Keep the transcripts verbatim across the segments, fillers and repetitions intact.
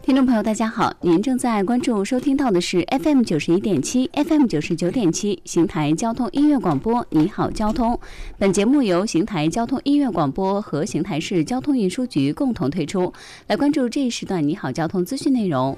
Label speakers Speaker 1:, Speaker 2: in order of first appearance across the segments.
Speaker 1: 听众朋友大家好，您正在关注收听到的是 F M 九十一点七 F M 九十九点七邢台交通音乐广播，你好交通。本节目由邢台交通音乐广播和邢台市交通运输局共同推出。来关注这一时段你好交通资讯内容。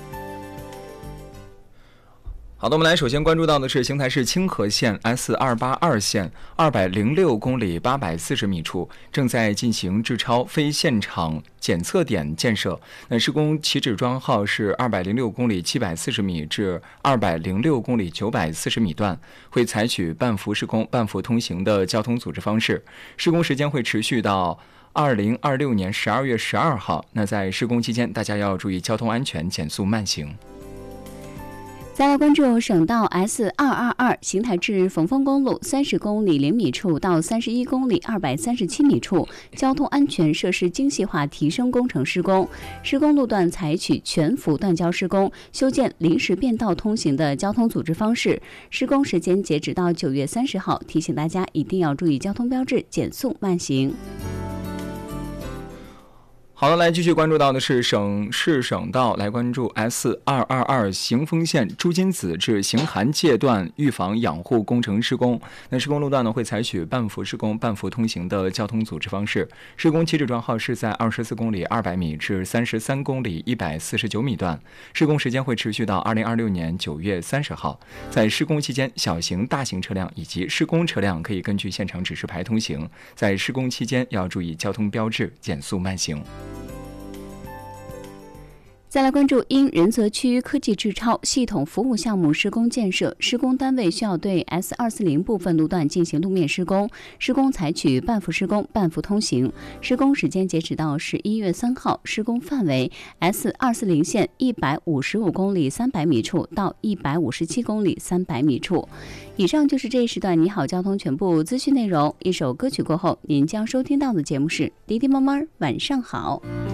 Speaker 2: 好的，我们来首先关注到的是邢台市清河县 S 二八二线二百零六公里八百四十米处正在进行治超非现场检测点建设。那施工起止桩号是二百零六公里七百四十米至二百零六公里九百四十米段，会采取半幅施工、半幅通行的交通组织方式。施工时间会持续到二零二六年十二月十二号。那在施工期间，大家要注意交通安全，减速慢行。
Speaker 1: 再来关注省道 S 二二二邢台至逢丰公路三十公里零米处到三十一公里二百三十七米处交通安全设施精细化提升工程施工。施工路段采取全幅断交施工，修建临时变道通行的交通组织方式。施工时间截止到九月三十号，提醒大家一定要注意交通标志，减速慢行。
Speaker 2: 好了，来继续关注到的是省市省道，来关注 S 二二二行丰县朱金子至行韩界段预防养护工程施工。那施工路段呢，会采取半幅施工、半幅通行的交通组织方式。施工起止桩号是在二十四公里二百米至三十三公里一百四十九米段。施工时间会持续到二零二六年九月三十号。在施工期间，小型、大型车辆以及施工车辆可以根据现场指示牌通行。在施工期间要注意交通标志，减速慢行。
Speaker 1: 再来关注因仁泽区科技治超系统服务项目施工建设，施工单位需要对 S 二四零部分路段进行路面施工，施工采取半幅施工、半幅通行。施工时间截止到十一月三号，施工范围 S 二四零线一百五十五公里三百米处到一百五十七公里三百米处。以上就是这一时段你好交通全部资讯内容。一首歌曲过后，您将收听到的节目是滴滴妈妈晚上好。